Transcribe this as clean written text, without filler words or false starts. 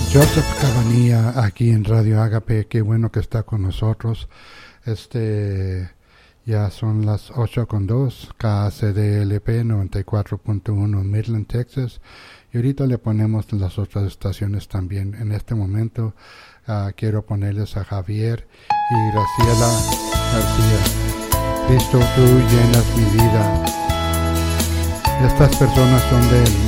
Joseph Cabanilla aquí en Radio Agape, qué bueno que está con nosotros. Ya son las 8:02, KCDLP 94.1 Midland, Texas. Y ahorita le ponemos las otras estaciones también. En este momento quiero ponerles a Javier y Graciela García. Cristo, tú llenas mi vida. Estas personas son del